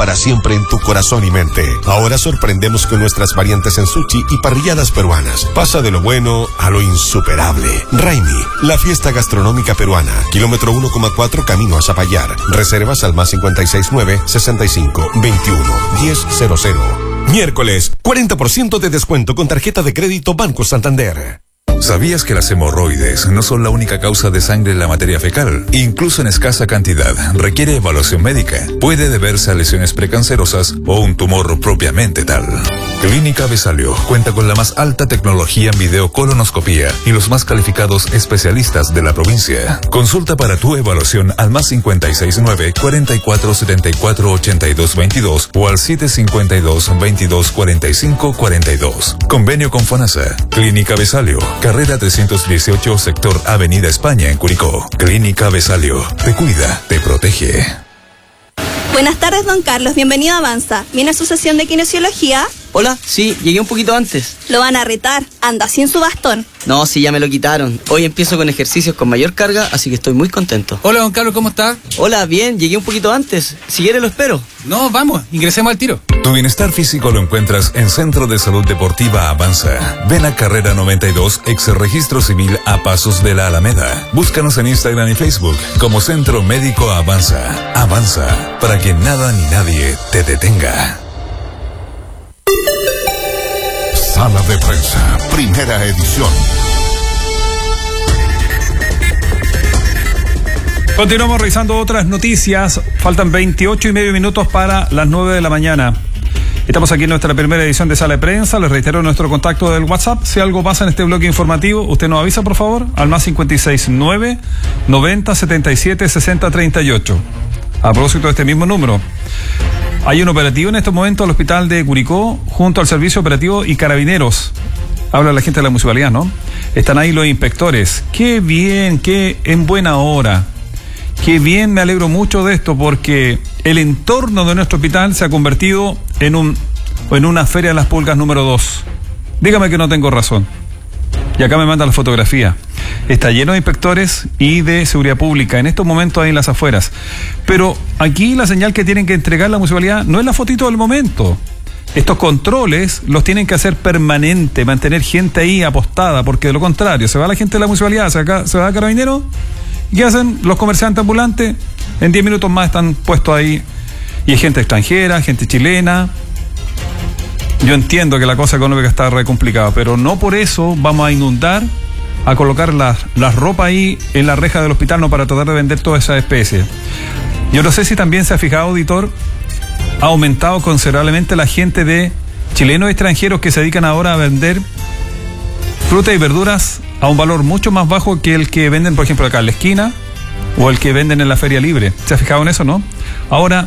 para siempre en tu corazón y mente. Ahora sorprendemos con nuestras variantes en sushi y parrilladas peruanas. Pasa de lo bueno a lo insuperable. Raimi, la fiesta gastronómica peruana. Kilómetro 1,4 camino a Zapallar. Reservas al más 569-65-21-1000. Miércoles, 40% de descuento con tarjeta de crédito Banco Santander. ¿Sabías que las hemorroides no son la única causa de sangre en la materia fecal? Incluso en escasa cantidad, requiere evaluación médica. Puede deberse a lesiones precancerosas o un tumor propiamente tal. Clínica Besalio cuenta con la más alta tecnología en videocolonoscopía y los más calificados especialistas de la provincia. Consulta para tu evaluación al más 569-4474-8222 o al 752-2245-42. Convenio con FONASA. Clínica Besalio, carrera 318, sector Avenida España en Curicó. Clínica Besalio, te cuida, te protege. Buenas tardes, don Carlos, bienvenido a Avanza. ¿Viene a su sesión de kinesiología? Hola, sí, llegué un poquito antes. Lo van a retar, anda sin su bastón. No, sí, ya me lo quitaron. Hoy empiezo con ejercicios con mayor carga, así que estoy muy contento. Hola, don Carlos, ¿cómo está? Hola, bien, llegué un poquito antes. Si quiere lo espero. No, vamos, ingresemos al tiro. Tu bienestar físico lo encuentras en Centro de Salud Deportiva Avanza. Ven a Carrera 92, ex Registro Civil a Pasos de la Alameda. Búscanos en Instagram y Facebook como Centro Médico Avanza. Avanza, para que nada ni nadie te detenga. Sala de Prensa, primera edición. Continuamos revisando otras noticias. Faltan 28 y medio minutos para las 9 de la mañana. Estamos aquí en nuestra primera edición de Sala de Prensa. Les reitero nuestro contacto del WhatsApp. Si algo pasa en este bloque informativo, usted nos avisa, por favor, al más 569 90 77 60 38. A propósito de este mismo número, hay un operativo en estos momentos al hospital de Curicó junto al servicio operativo y carabineros. Habla la gente de la municipalidad, ¿no? Están ahí los inspectores. Qué bien, qué en buena hora. Qué bien, me alegro mucho de esto porque el entorno de nuestro hospital se ha convertido en una feria de las pulgas número 2. Dígame que no tengo razón. Y acá me manda la fotografía. Está lleno de inspectores y de seguridad pública en estos momentos ahí en las afueras. Pero aquí la señal que tienen que entregar la municipalidad no es la fotito del momento. Estos controles los tienen que hacer permanente, mantener gente ahí apostada, porque de lo contrario, se va la gente de la municipalidad, se va a Carabineros, ¿y qué hacen los comerciantes ambulantes? En 10 minutos más están puestos ahí. Y hay gente extranjera, gente chilena. Yo entiendo que la cosa económica está re complicada, pero no por eso vamos a inundar, a colocar las ropas ahí en la reja del hospital, no, para tratar de vender todas esas especies. Yo no sé si también se ha fijado, auditor, ha aumentado considerablemente la gente de chilenos y extranjeros que se dedican ahora a vender frutas y verduras a un valor mucho más bajo que el que venden, por ejemplo, acá en la esquina o el que venden en la feria libre. ¿Se ha fijado en eso, no? Ahora,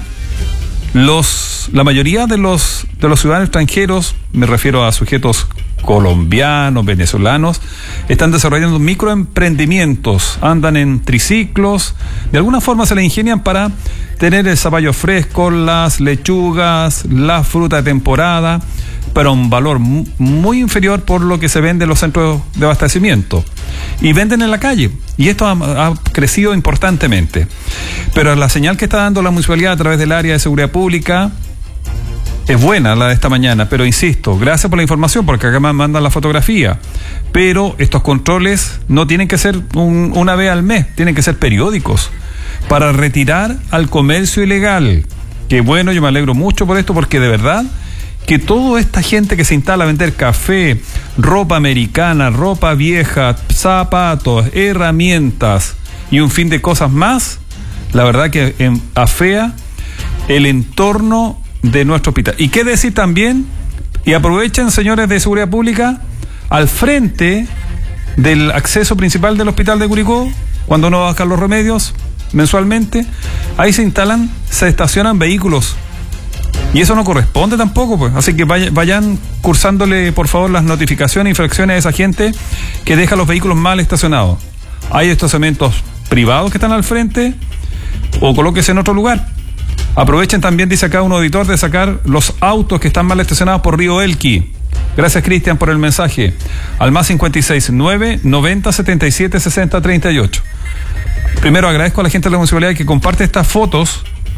la mayoría de los ciudadanos extranjeros, me refiero a sujetos colombianos, venezolanos, están desarrollando microemprendimientos, andan en triciclos, de alguna forma se le ingenian para tener el zapallo fresco, las lechugas, la fruta de temporada, pero a un valor muy inferior por lo que se vende en los centros de abastecimiento. Y venden en la calle. Y esto ha crecido importantemente. Pero la señal que está dando la municipalidad a través del área de seguridad pública es buena, la de esta mañana, pero insisto, gracias por la información, porque acá me mandan la fotografía. Pero estos controles no tienen que ser una vez al mes, tienen que ser periódicos, para retirar al comercio ilegal. Que bueno, yo me alegro mucho por esto, porque de verdad que toda esta gente que se instala a vender café, ropa americana, ropa vieja, zapatos, herramientas y un fin de cosas más, la verdad que afea el entorno de nuestro hospital. Y qué decir también, y aprovechen, señores de seguridad pública, al frente del acceso principal del hospital de Curicó, cuando uno va a buscar los remedios mensualmente, ahí se estacionan vehículos. Y eso no corresponde tampoco, pues. Así que vayan cursándole, por favor, las notificaciones e infracciones a esa gente que deja los vehículos mal estacionados. Hay estacionamientos privados que están al frente, o colóquese en otro lugar. Aprovechen también, dice acá un auditor, de sacar los autos que están mal estacionados por Río Elqui. Gracias, Cristian, por el mensaje. Al más 569 90 77 60 38. Primero agradezco a la gente de la municipalidad que comparte estas fotos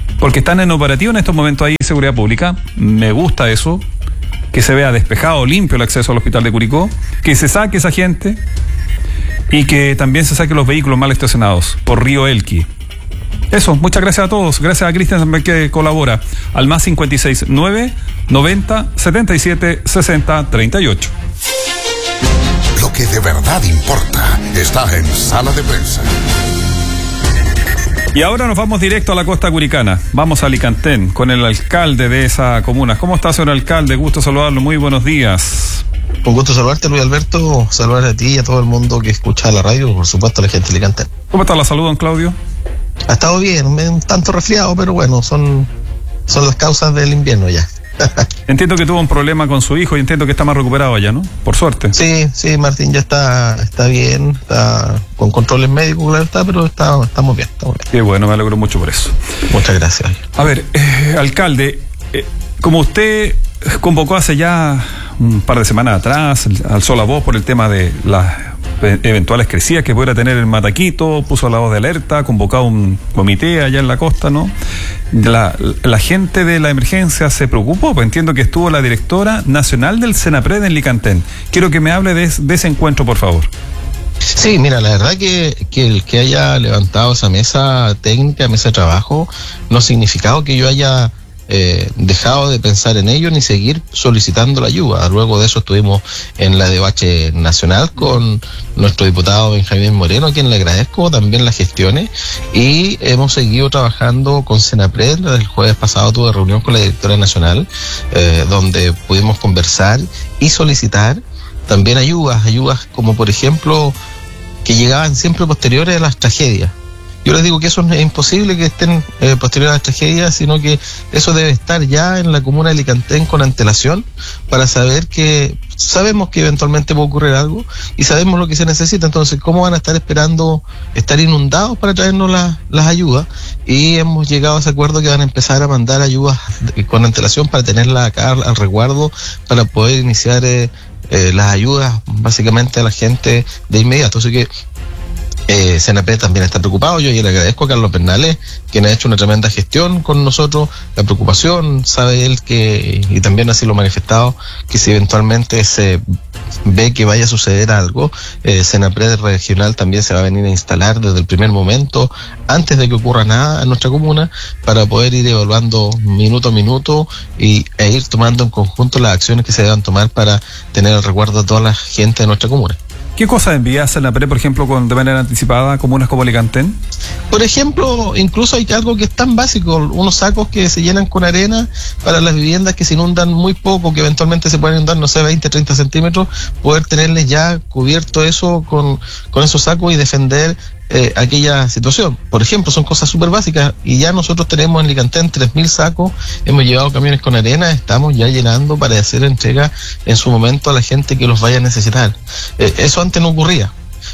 porque están en operativo en estos momentos ahí seguridad pública. Me gusta eso, que se vea despejado, limpio el acceso al hospital de Curicó, que se saque esa gente y que también se saquen los vehículos mal estacionados por Río Elqui. Eso, muchas gracias a todos. Gracias a Cristian también que colabora al más 569 90 77 60 38. Lo que de verdad importa está en Sala de Prensa. Y ahora nos vamos directo a la costa curicana. Vamos a Alicantén con el alcalde de esa comuna. ¿Cómo está, señor alcalde? Gusto saludarlo. Muy buenos días. Un gusto saludarte, Luis Alberto. Saludar a ti y a todo el mundo que escucha la radio, por supuesto a la gente de Alicantén. ¿Cómo está la salud, don Claudio? Ha estado bien, un tanto resfriado, pero bueno, son las causas del invierno ya. Entiendo que tuvo un problema con su hijo y entiendo que está más recuperado ya, ¿no? Por suerte. Sí, Martín ya está bien, está con controles médicos, la verdad, pero estamos bien. Qué bueno, me alegro mucho por eso. Muchas gracias. A ver, alcalde, como usted convocó hace ya un par de semanas atrás, alzó la voz por el tema de las eventuales crecidas que pudiera tener el Mataquito, puso la voz de alerta, convocó un comité allá en la costa, ¿no? La gente de la emergencia se preocupó, pues entiendo que estuvo la directora nacional del Senapred en Licantén. Quiero que me hable de ese encuentro, por favor. Sí, mira, la verdad que el que haya levantado esa mesa técnica, mesa de trabajo, no ha significado que yo haya dejado de pensar en ello ni seguir solicitando la ayuda. Luego de eso estuvimos en la debate nacional con nuestro diputado Benjamín Moreno, a quien le agradezco también las gestiones, y hemos seguido trabajando con Senapred. El jueves pasado tuve reunión con la directora nacional, donde pudimos conversar y solicitar también ayudas como por ejemplo que llegaban siempre posteriores a las tragedias. Yo les digo que eso es imposible que estén posteriores a las tragedias, sino que eso debe estar ya en la comuna de Alicantén con antelación para saber que sabemos que eventualmente puede ocurrir algo y sabemos lo que se necesita. Entonces, ¿cómo van a estar esperando estar inundados para traernos las ayudas? Y hemos llegado a ese acuerdo que van a empezar a mandar ayudas con antelación para tenerlas acá al resguardo, para poder iniciar las ayudas básicamente a la gente de inmediato. Así que Senapred también está preocupado. Yo le agradezco a Carlos Bernales, quien ha hecho una tremenda gestión con nosotros. La preocupación, sabe él que, y también así lo ha manifestado, que si eventualmente se ve que vaya a suceder algo, Senapred regional también se va a venir a instalar desde el primer momento, antes de que ocurra nada en nuestra comuna, para poder ir evaluando minuto a minuto e ir tomando en conjunto las acciones que se deban tomar para tener el resguardo de toda la gente de nuestra comuna. ¿Qué cosas envía Senapred, por ejemplo, de manera anticipada a comunas como Alicantén? Por ejemplo, incluso hay algo que es tan básico, unos sacos que se llenan con arena para las viviendas que se inundan muy poco, que eventualmente se pueden inundar, no sé, 20, 30 centímetros, poder tenerles ya cubierto eso con esos sacos y defender aquella situación. Por ejemplo, son cosas súper básicas y ya nosotros tenemos en Licantén 3.000 sacos, hemos llevado camiones con arena, estamos ya llenando para hacer entrega en su momento a la gente que los vaya a necesitar. Eso antes no ocurría.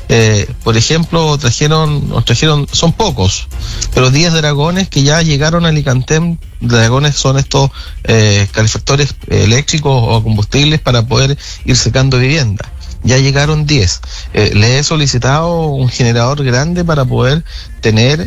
Por ejemplo, nos trajeron, son pocos, pero 10 dragones que ya llegaron a Alicantén. Dragones son estos calefactores eléctricos o combustibles para poder ir secando viviendas. Ya llegaron 10. Le he solicitado un generador grande para poder tener,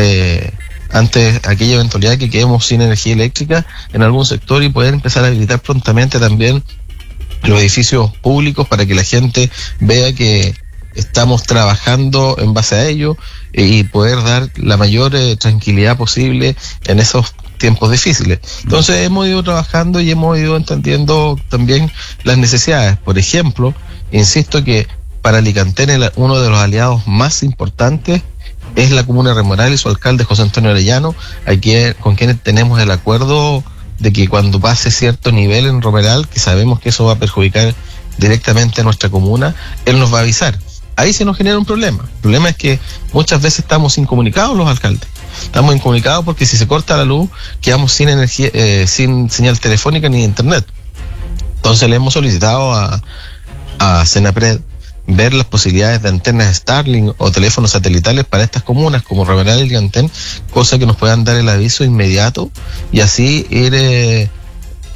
ante aquella eventualidad que quedemos sin energía eléctrica en algún sector, y poder empezar a habilitar prontamente también los edificios públicos para que la gente vea que estamos trabajando en base a ello y poder dar la mayor tranquilidad posible en esos tiempos difíciles. Entonces hemos ido trabajando y hemos ido entendiendo también las necesidades. Por ejemplo, insisto que para Alicantén uno de los aliados más importantes es la comuna de Remoral y su alcalde José Antonio Arellano, con quienes tenemos el acuerdo de que cuando pase cierto nivel en Romeral, que sabemos que eso va a perjudicar directamente a nuestra comuna, él nos va a avisar. Ahí se nos genera un problema. El problema es que muchas veces estamos incomunicados los alcaldes. Estamos incomunicados porque si se corta la luz, quedamos sin energía, sin señal telefónica ni internet. Entonces le hemos solicitado a Senapred ver las posibilidades de antenas Starlink o teléfonos satelitales para estas comunas como Reveral y Alicantén, cosa que nos puedan dar el aviso inmediato y así ir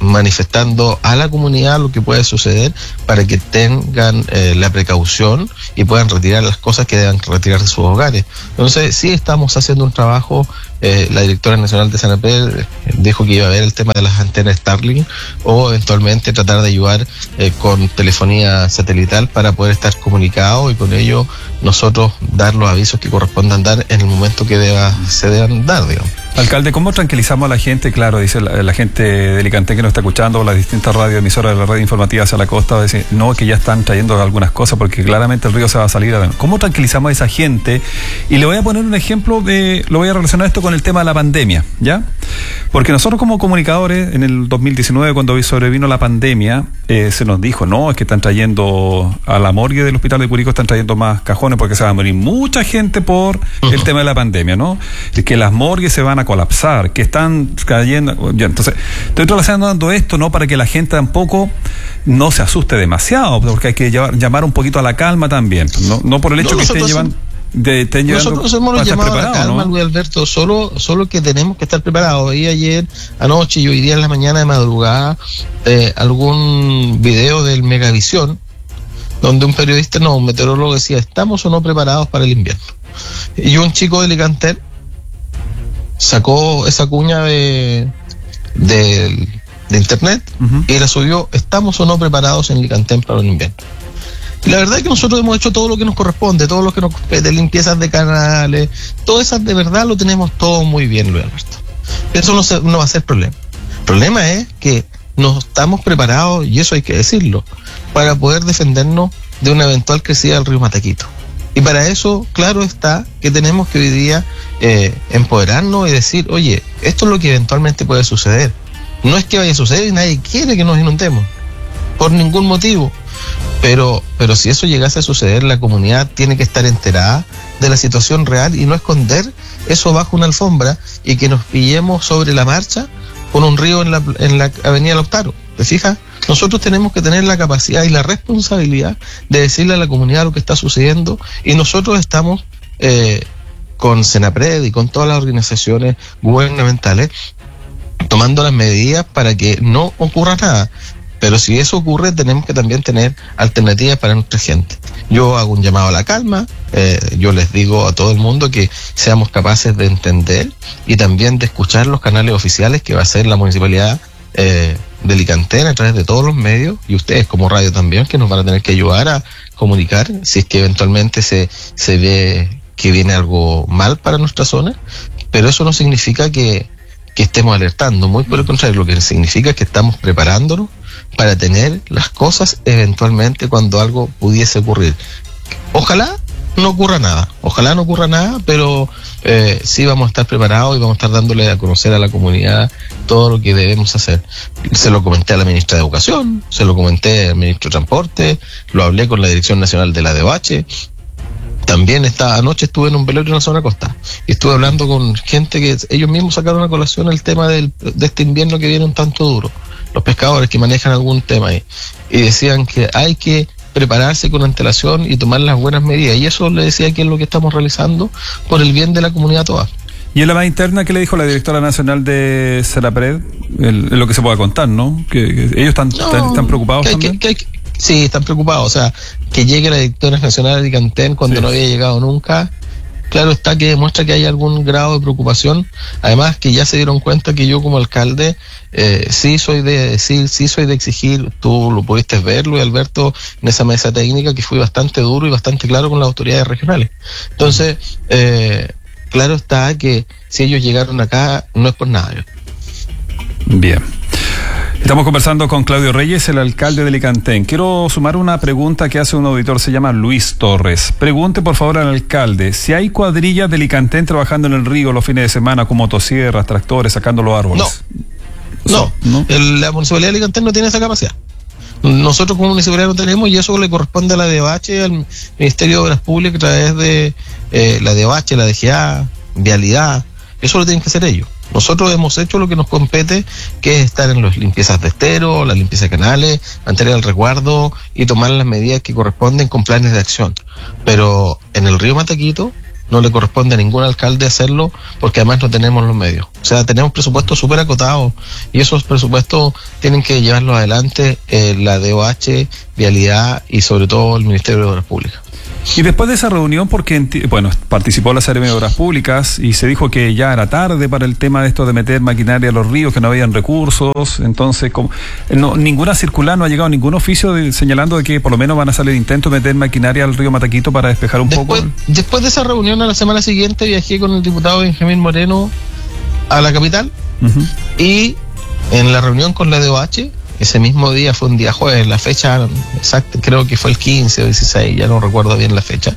manifestando a la comunidad lo que puede suceder para que tengan la precaución y puedan retirar las cosas que deban retirar de sus hogares. Entonces sí estamos haciendo un trabajo. La directora nacional de Sanapred dijo que iba a ver el tema de las antenas Starlink o eventualmente tratar de ayudar con telefonía satelital para poder estar comunicados y con ello nosotros dar los avisos que correspondan dar en el momento que se deban dar, digamos. Alcalde, ¿cómo tranquilizamos a la gente? Claro, dice la gente de Alicante que nos está escuchando, o las distintas radioemisoras de la red informativa hacia la costa, dice, no, que ya están trayendo algunas cosas porque claramente el río se va a salir. ¿Cómo tranquilizamos a esa gente? Y le voy a poner un ejemplo lo voy a relacionar esto con el tema de la pandemia, ¿ya? Porque nosotros como comunicadores, en el 2019, cuando sobrevino la pandemia, se nos dijo, no, es que están trayendo a la morgue del hospital de Curicó, están trayendo más cajones porque se va a morir mucha gente por el tema de la pandemia, ¿no? Que las morgues se van a colapsar, que están cayendo. Ya, entonces, estoy relacionando esto, ¿no? Para que la gente tampoco no se asuste demasiado, porque hay que llamar un poquito a la calma también. No por el hecho que estén llevando. Nosotros hemos llamado a la calma, ¿no? Luis Alberto, solo que tenemos que estar preparados. Y ayer, anoche y hoy día en la mañana de madrugada, algún video del Megavisión, donde un periodista, un meteorólogo decía, ¿estamos o no preparados para el invierno? Y un chico de Alicante sacó esa cuña de internet y la subió, ¿estamos o no preparados en Alicante para el invierno? Y la verdad es que nosotros hemos hecho todo lo que nos corresponde, todo lo que nos compete, limpiezas de canales, todo eso de verdad lo tenemos todo muy bien, Luis Alberto. Eso no va a ser problema. El problema es que no estamos preparados, y eso hay que decirlo, para poder defendernos de una eventual crecida del río Mataquito. Y para eso, claro está, que tenemos que hoy día empoderarnos y decir, oye, esto es lo que eventualmente puede suceder. No es que vaya a suceder y nadie quiere que nos inundemos, por ningún motivo. Pero si eso llegase a suceder, la comunidad tiene que estar enterada de la situación real y no esconder eso bajo una alfombra y que nos pillemos sobre la marcha con un río en la avenida Lautaro. ¿Te fijas? Nosotros tenemos que tener la capacidad y la responsabilidad de decirle a la comunidad lo que está sucediendo, y nosotros estamos con Senapred y con todas las organizaciones gubernamentales tomando las medidas para que no ocurra nada. Pero si eso ocurre, tenemos que también tener alternativas para nuestra gente. Yo hago un llamado a la calma, yo les digo a todo el mundo que seamos capaces de entender y también de escuchar los canales oficiales que va a hacer la municipalidad de Alicante a través de todos los medios, y ustedes como radio también, que nos van a tener que ayudar a comunicar si es que eventualmente se ve que viene algo mal para nuestra zona. Pero eso no significa que estemos alertando, muy por el contrario, lo que significa es que estamos preparándonos para tener las cosas eventualmente cuando algo pudiese ocurrir. Ojalá no ocurra nada, pero sí vamos a estar preparados y vamos a estar dándole a conocer a la comunidad todo lo que debemos hacer. Se lo comenté a la ministra de Educación, se lo comenté al ministro de Transporte, lo hablé con la Dirección Nacional de la DOH. También anoche estuve en un velorio en la zona costa y estuve hablando con gente que ellos mismos sacaron a colación el tema de este invierno que viene un tanto duro, los pescadores que manejan algún tema ahí, y decían que hay que prepararse con antelación y tomar las buenas medidas, y eso le decía que es lo que estamos realizando por el bien de la comunidad toda. Y en la más interna, ¿qué le dijo la directora nacional de Senapred? Lo que se pueda contar, ¿no? Que ellos están preocupados también. Sí, están preocupados. O sea, que llegue la directora nacional de Alicante cuando no había llegado nunca, claro está que demuestra que hay algún grado de preocupación. Además que ya se dieron cuenta que yo como alcalde sí soy de decir, sí soy de exigir. Tú lo pudiste ver, Luis Alberto, en esa mesa técnica, que fui bastante duro y bastante claro con las autoridades regionales. Entonces, claro está que si ellos llegaron acá no es por nada. Bien. Estamos conversando con Claudio Reyes, el alcalde de Alicante. Quiero sumar una pregunta que hace un auditor, se llama Luis Torres. Pregunte por favor al alcalde si hay cuadrillas de Alicante trabajando en el río los fines de semana con motosierras, tractores, sacando los árboles. No. La municipalidad de Alicante no tiene esa capacidad. Nosotros como municipalidad no tenemos, y eso le corresponde a la DOH, al Ministerio de Obras Públicas, a través de la DOH, la DGA, Vialidad. Eso lo tienen que hacer ellos. Nosotros hemos hecho lo que nos compete, que es estar en las limpiezas de estero, la limpieza de canales, mantener el resguardo y tomar las medidas que corresponden con planes de acción. Pero en el río Mataquito no le corresponde a ningún alcalde hacerlo, porque además no tenemos los medios. O sea, tenemos presupuestos súper acotados y esos presupuestos tienen que llevarlos adelante la DOH, Vialidad y sobre todo el Ministerio de Obras Públicas. Y después de esa reunión, porque participó la Seremi de Obras Públicas y se dijo que ya era tarde para el tema de esto de meter maquinaria a los ríos, que no habían recursos, entonces ninguna circular, no ha llegado ningún oficio señalando de que por lo menos van a hacer el intento de meter maquinaria al río Mataquito para despejar un poco. Después de esa reunión, a la semana siguiente viajé con el diputado Benjamín Moreno a la capital, y en la reunión con la DOH, ese mismo día, fue un día jueves, la fecha exacta creo que fue el 15 o 16, ya no recuerdo bien la fecha,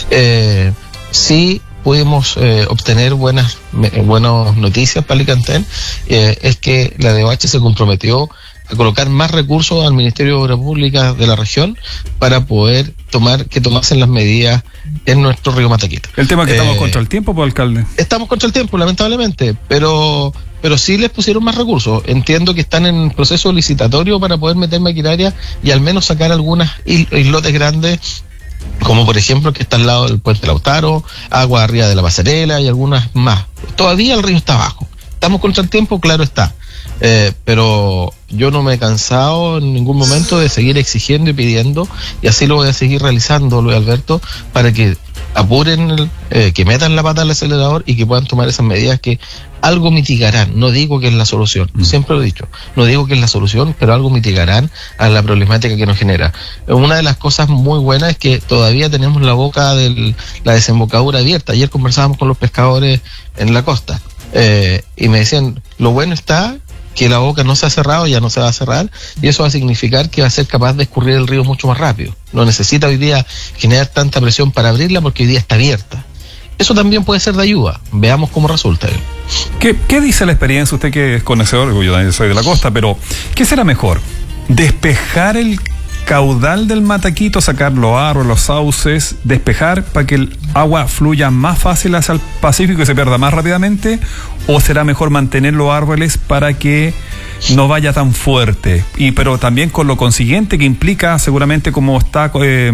sí pudimos obtener buenas noticias para Licantén. Es que la DOH se comprometió a colocar más recursos al Ministerio de Obras Públicas de la región para poder que tomasen las medidas en nuestro río Mataquito. El tema es que estamos contra el tiempo, pues, alcalde. Estamos contra el tiempo, lamentablemente, pero sí les pusieron más recursos. Entiendo que están en proceso licitatorio para poder meter maquinaria y al menos sacar algunas islotes grandes, como por ejemplo que está al lado del puente Lautaro, agua arriba de la pasarela y algunas más. Todavía el río está bajo. Estamos contra el tiempo, claro está. Pero yo no me he cansado en ningún momento de seguir exigiendo y pidiendo, y así lo voy a seguir realizando, Luis Alberto, para que apuren, que metan la pata al acelerador y que puedan tomar esas medidas que algo mitigarán. No digo que es la solución, siempre lo he dicho, no digo que es la solución, pero algo mitigarán a la problemática que nos genera. Una de las cosas muy buenas es que todavía tenemos la boca de la desembocadura abierta. Ayer conversábamos con los pescadores en la costa, y me decían, lo bueno está que la boca no se ha cerrado, ya no se va a cerrar, y eso va a significar que va a ser capaz de escurrir el río mucho más rápido. No necesita hoy día generar tanta presión para abrirla, porque hoy día está abierta. Eso también puede ser de ayuda. Veamos cómo resulta. ¿Qué dice la experiencia? Usted que es conocedor, yo también soy de la costa, pero ¿qué será mejor? ¿Despejar el caudal del Mataquito, sacar los árboles, los sauces, despejar para que el agua fluya más fácil hacia el Pacífico y se pierda más rápidamente? ¿O será mejor mantener los árboles para que no vaya tan fuerte? Pero también con lo consiguiente que implica, seguramente, como está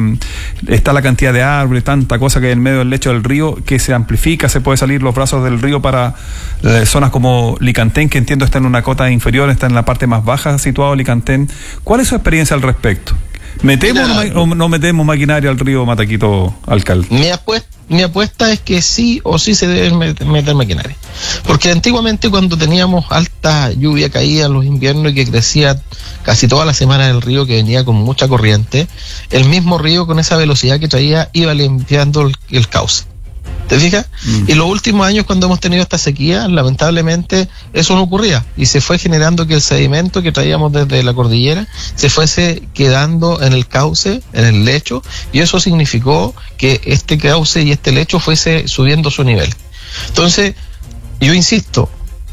la cantidad de árboles, tanta cosa que hay en medio del lecho del río, que se amplifica, se puede salir los brazos del río para zonas como Licantén, que entiendo está en una cota inferior, está en la parte más baja situado Licantén. ¿Cuál es su experiencia al respecto? ¿Metemos o no metemos maquinaria al río Mataquito, alcalde? Mi apuesta es que sí o sí se debe meter maquinaria. Porque antiguamente, cuando teníamos alta lluvia caída en los inviernos y que crecía casi toda la semana el río, que venía con mucha corriente, el mismo río, con esa velocidad que traía, iba limpiando el cauce. ¿Te fijas? Y los últimos años, cuando hemos tenido esta sequía, lamentablemente eso no ocurría, y se fue generando que el sedimento que traíamos desde la cordillera se fuese quedando en el cauce, en el lecho, y eso significó que este cauce y este lecho fuese subiendo su nivel. Entonces, yo insisto,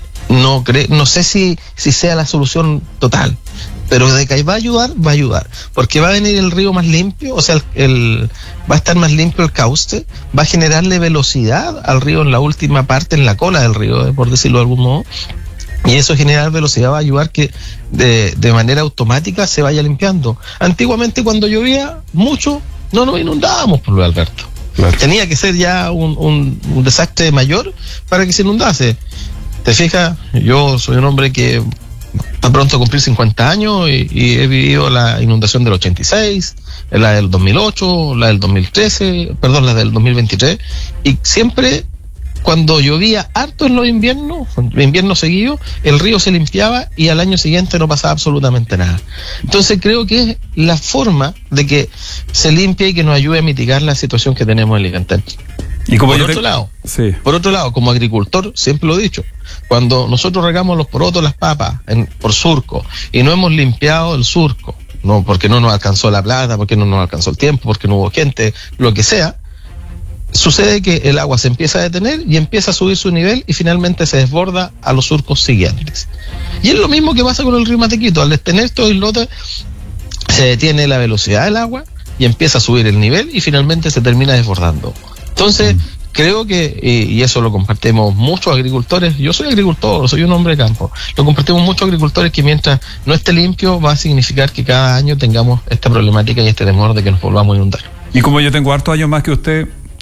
no sé si sea la solución total, pero de que va a ayudar, porque va a venir el río más limpio, o sea, va a estar más limpio el cauce, va a generarle velocidad al río en la última parte, en la cola del río, por decirlo de algún modo, y eso, generar velocidad, va a ayudar que de manera automática se vaya limpiando. Antiguamente, cuando llovía mucho, no nos inundábamos, por Luis Alberto. Claro. Tenía que ser ya un desastre mayor para que se inundase. ¿Te fijas? Yo soy un hombre que está pronto a cumplir 50 años y he vivido la inundación del 86, la del 2008, la del 2013, perdón, la del 2023, y siempre cuando llovía harto en los inviernos seguidos, el río se limpiaba y al año siguiente no pasaba absolutamente nada. Entonces creo que es la forma de que se limpie y que nos ayude a mitigar la situación que tenemos en Licantén. Y por otro lado, como agricultor, siempre lo he dicho, cuando nosotros regamos los porotos, las papas, por surco, y no hemos limpiado el surco, no porque no nos alcanzó la plata, porque no nos alcanzó el tiempo, porque no hubo gente, lo que sea, sucede que el agua se empieza a detener y empieza a subir su nivel y finalmente se desborda a los surcos siguientes. Y es lo mismo que pasa con el río Mataquito. Al detener estos islotes, se detiene la velocidad del agua y empieza a subir el nivel y finalmente se termina desbordando. Entonces, creo que, y eso lo compartimos muchos agricultores, yo soy agricultor, soy un hombre de campo, lo compartimos muchos agricultores, que mientras no esté limpio va a significar que cada año tengamos esta problemática y este temor de que nos volvamos a inundar. Y como yo tengo hartos años más que usted,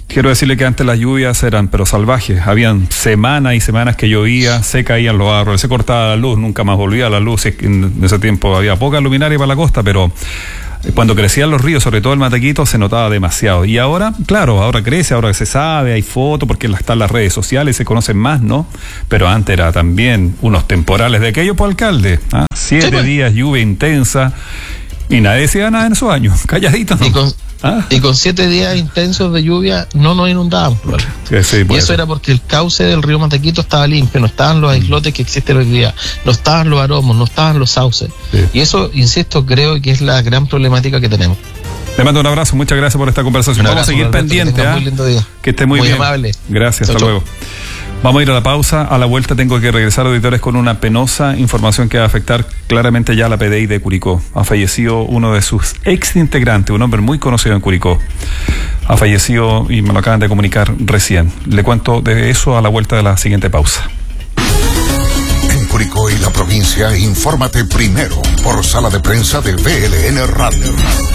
quiero decirle que antes las lluvias eran pero salvajes. Habían semanas y semanas que llovía, se caían los árboles, se cortaba la luz, nunca más volvía la luz. En ese tiempo había poca luminaria para la costa, pero cuando crecían los ríos, sobre todo el Matequito, se notaba demasiado. Y ahora, claro, ahora crece, ahora se sabe, hay fotos, porque están las redes sociales, se conocen más, ¿no? Pero antes era también unos temporales de aquello, por alcalde. 7 días, lluvia intensa, y nadie decía nada en esos años, calladitos, ¿no? Y con 7 días intensos de lluvia no nos inundábamos. Sí, y eso era porque el cauce del río Matequito estaba limpio, no estaban los islotes que existen hoy día, no estaban los aromos, no estaban los sauces. Sí. Y eso, insisto, creo que es la gran problemática que tenemos. Le mando un abrazo, muchas gracias por esta conversación. Vamos a seguir pendiente. Muy lindo día. Que esté muy bien. Amable. Gracias, hasta luego. Vamos a ir a la pausa. A la vuelta tengo que regresar, auditores, con una penosa información que va a afectar claramente ya a la PDI de Curicó. Ha fallecido uno de sus ex integrantes, un hombre muy conocido en Curicó. Ha fallecido y me lo acaban de comunicar recién. Le cuento de eso a la vuelta de la siguiente pausa. En Curicó y la provincia, infórmate primero por sala de prensa de VLN Radio.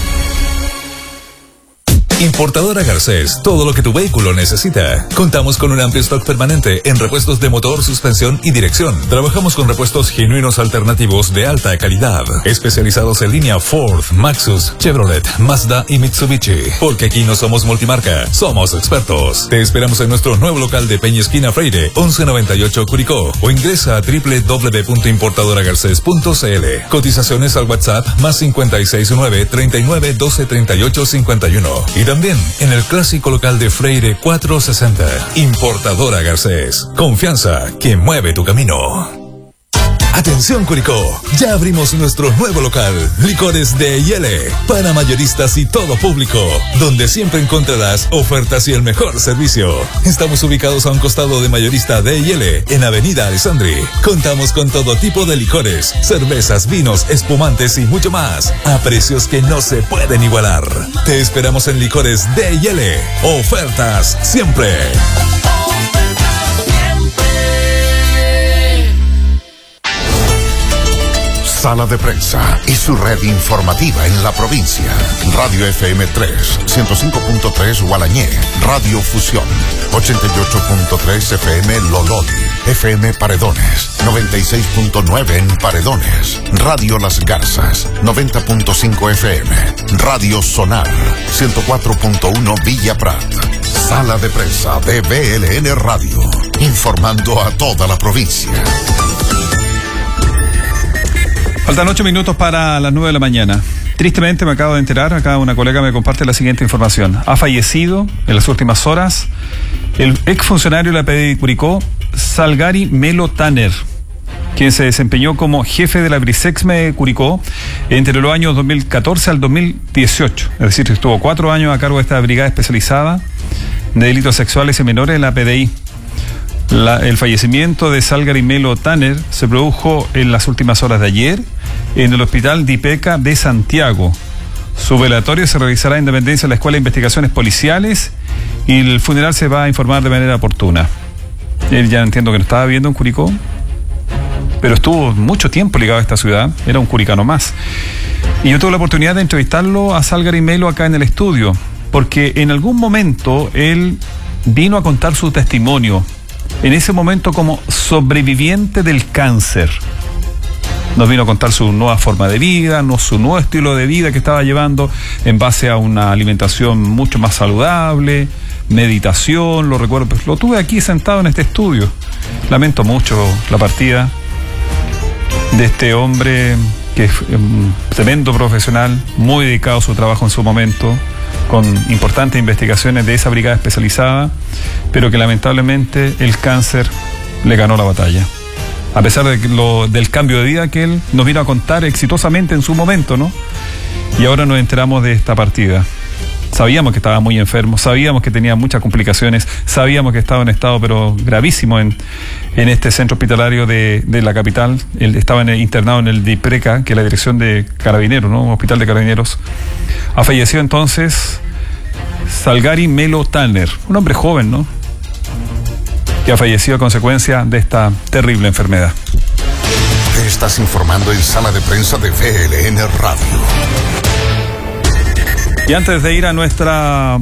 Importadora Garcés, todo lo que tu vehículo necesita. Contamos con un amplio stock permanente en repuestos de motor, suspensión y dirección. Trabajamos con repuestos genuinos alternativos de alta calidad, especializados en línea Ford, Maxus, Chevrolet, Mazda y Mitsubishi. Porque aquí no somos multimarca, somos expertos. Te esperamos en nuestro nuevo local de Peña Esquina Freire, 1198 Curicó, o ingresa a www.importadoragarces.cl. Cotizaciones al WhatsApp +569 39 12 38 51. Y también en el clásico local de Freire 460. Importadora Garcés. Confianza que mueve tu camino. Atención Curicó, ya abrimos nuestro nuevo local, Licores de Yele, para mayoristas y todo público, donde siempre encontrarás ofertas y el mejor servicio. Estamos ubicados a un costado de Mayorista de Yele, en Avenida Alessandri. Contamos con todo tipo de licores, cervezas, vinos, espumantes y mucho más, a precios que no se pueden igualar. Te esperamos en Licores de Yele. Ofertas siempre. Sala de prensa y su red informativa en la provincia. Radio FM 3, 105.3 Gualañé, Radio Fusión, 88.3 FM Lololi, FM Paredones, 96.9 en Paredones, Radio Las Garzas, 90.5 FM, Radio Sonar, 104.1 Villa Prat. Sala de prensa de VLN Radio, informando a toda la provincia. Faltan 8 minutos para las 9 de la mañana. Tristemente me acabo de enterar, acá una colega me comparte la siguiente información. Ha fallecido en las últimas horas el exfuncionario de la PDI Curicó, Salgari Melo Tanner, quien se desempeñó como jefe de la Brisexme de Curicó entre los años 2014 al 2018. Es decir, estuvo 4 años a cargo de esta brigada especializada de delitos sexuales y menores de la PDI. El fallecimiento de Salgari Melo Tanner se produjo en las últimas horas de ayer en el Hospital Dipeca de Santiago. Su velatorio se realizará en dependencia de la Escuela de Investigaciones Policiales y el funeral se va a informar de manera oportuna. Él ya entiendo que no estaba viviendo en Curicó, pero estuvo mucho tiempo ligado a esta ciudad, era un curicano más. Y yo tuve la oportunidad de entrevistarlo a Salgari Melo acá en el estudio, porque en algún momento él vino a contar su testimonio, en ese momento como sobreviviente del cáncer. Nos vino a contar su nueva forma de vida, su nuevo estilo de vida que estaba llevando en base a una alimentación mucho más saludable, meditación, lo recuerdo, pues lo tuve aquí sentado en este estudio. Lamento mucho la partida de este hombre que es un tremendo profesional, muy dedicado a su trabajo en su momento, con importantes investigaciones de esa brigada especializada, pero que lamentablemente el cáncer le ganó la batalla. A pesar del cambio de vida que él nos vino a contar exitosamente en su momento, ¿no? Y ahora nos enteramos de esta partida. Sabíamos que estaba muy enfermo, sabíamos que tenía muchas complicaciones, sabíamos que estaba en estado pero gravísimo en este centro hospitalario de la capital. Él estaba internado en el DIPRECA, que es la dirección de Carabineros, ¿no? Un hospital de Carabineros. Ha fallecido entonces Salgari Melo Tanner, un hombre joven, ¿no? Que ha fallecido a consecuencia de esta terrible enfermedad. Te estás informando en Sala de Prensa de VLN Radio. Y antes de ir a nuestra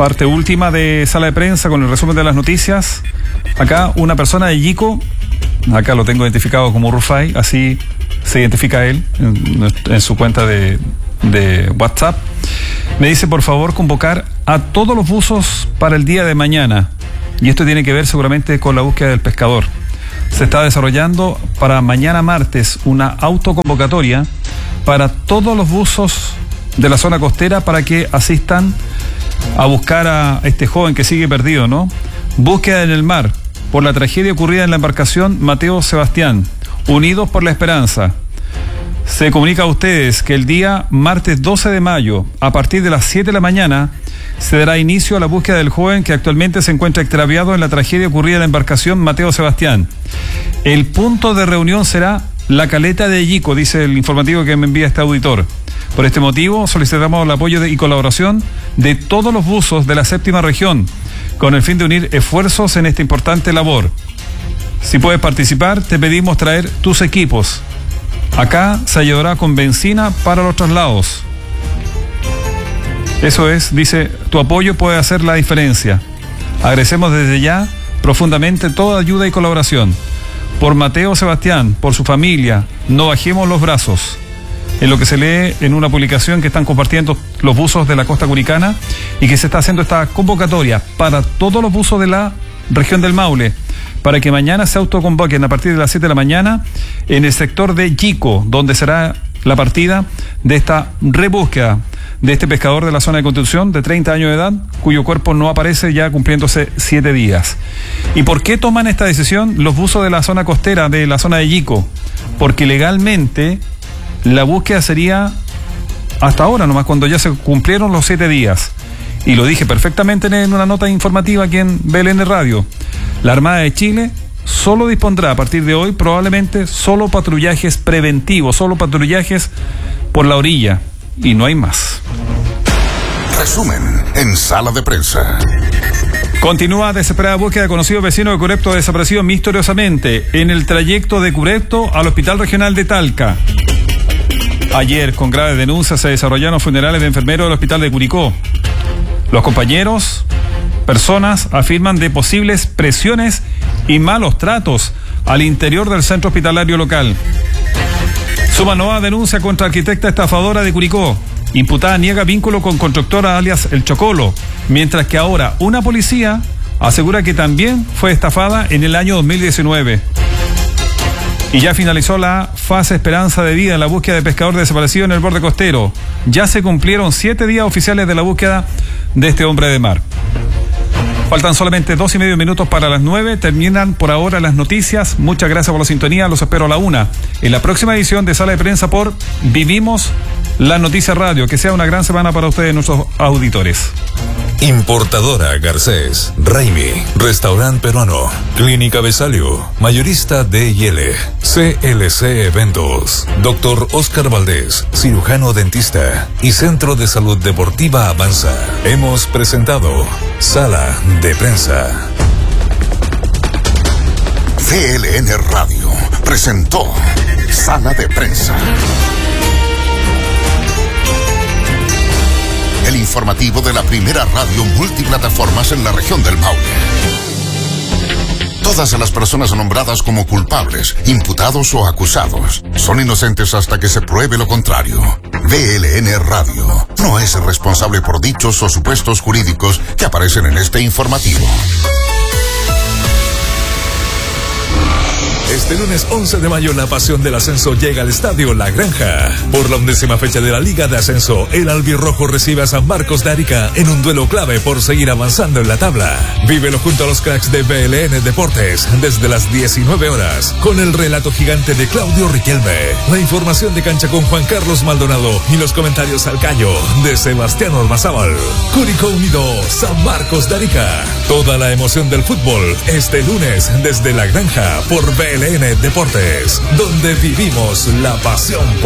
Parte última de sala de prensa con el resumen de las noticias. Acá una persona de Yico, acá lo tengo identificado como Rufai, así se identifica él en su cuenta de WhatsApp. Me dice por favor convocar a todos los buzos para el día de mañana. Y esto tiene que ver seguramente con la búsqueda del pescador. Se está desarrollando para mañana martes una autoconvocatoria para todos los buzos de la zona costera para que asistan a buscar a este joven que sigue perdido, ¿no? Búsqueda en el mar por la tragedia ocurrida en la embarcación Mateo Sebastián. Unidos por la Esperanza. Se comunica a ustedes que el día martes 12 de mayo, a partir de las 7 de la mañana, se dará inicio a la búsqueda del joven que actualmente se encuentra extraviado en la tragedia ocurrida en la embarcación Mateo Sebastián. El punto de reunión será la caleta de Yico, dice el informativo que me envía este auditor. Por este motivo, solicitamos el apoyo y colaboración de todos los buzos de la séptima región, con el fin de unir esfuerzos en esta importante labor. Si puedes participar, te pedimos traer tus equipos. Acá se ayudará con benzina para los traslados. Eso es, dice, tu apoyo puede hacer la diferencia. Agradecemos desde ya profundamente toda ayuda y colaboración. Por Mateo Sebastián, por su familia, no bajemos los brazos. En lo que se lee en una publicación que están compartiendo los buzos de la costa curicana y que se está haciendo esta convocatoria para todos los buzos de la región del Maule, para que mañana se autoconvoquen a partir de las 7 de la mañana en el sector de Yico, donde será la partida de esta rebúsqueda de este pescador de la zona de Constitución de 30 años de edad, cuyo cuerpo no aparece ya cumpliéndose 7 días. ¿Y por qué toman esta decisión los buzos de la zona costera, de la zona de Yico? Porque legalmente la búsqueda sería hasta ahora nomás, cuando ya se cumplieron los 7 días. Y lo dije perfectamente en una nota informativa aquí en BLN Radio. La Armada de Chile solo dispondrá a partir de hoy probablemente solo patrullajes preventivos, solo patrullajes por la orilla, y no hay más. Resumen en sala de prensa. Continúa desesperada búsqueda de conocido vecino de Curepto desaparecido misteriosamente en el trayecto de Curepto al Hospital Regional de Talca. Ayer, con graves denuncias, se desarrollaron funerales de enfermeros del Hospital de Curicó. Los compañeros, personas, afirman de posibles presiones y malos tratos al interior del centro hospitalario local. Suma nueva denuncia contra arquitecta estafadora de Curicó. Imputada niega vínculo con constructora alias El Chocolo, mientras que ahora una policía asegura que también fue estafada en el año 2019. Y ya finalizó la fase esperanza de vida en la búsqueda de pescador desaparecido en el borde costero. Ya se cumplieron 7 días oficiales de la búsqueda de este hombre de mar. Faltan solamente 2:30 minutos para las 9. Terminan por ahora las noticias. Muchas gracias por la sintonía. Los espero a la 1. En la próxima edición de Sala de Prensa por Vivimos la Noticia Radio. Que sea una gran semana para ustedes, nuestros auditores. Importadora Garcés, Raimi, Restaurante Peruano, Clínica Besalio, Mayorista D&L, CLC Eventos, Dr. Oscar Valdés, cirujano dentista y Centro de Salud Deportiva Avanza. Hemos presentado Sala de Prensa. BLN Radio presentó Sala de Prensa. El informativo de la primera radio multiplataformas en la región del Maule. Todas las personas nombradas como culpables, imputados o acusados son inocentes hasta que se pruebe lo contrario. BLN Radio no es responsable por dichos o supuestos jurídicos que aparecen en este informativo. Este lunes 11 de mayo la pasión del ascenso llega al Estadio La Granja. Por la 11ª fecha de la Liga de Ascenso, el albirrojo recibe a San Marcos de Arica en un duelo clave por seguir avanzando en la tabla. Vívelo junto a los cracks de BLN Deportes desde las 19 horas con el relato gigante de Claudio Riquelme, la información de cancha con Juan Carlos Maldonado y los comentarios al callo de Sebastián Ormazábal. Curicó Unido, San Marcos de Arica. Toda la emoción del fútbol este lunes desde La Granja por BLN Deportes, donde vivimos la pasión.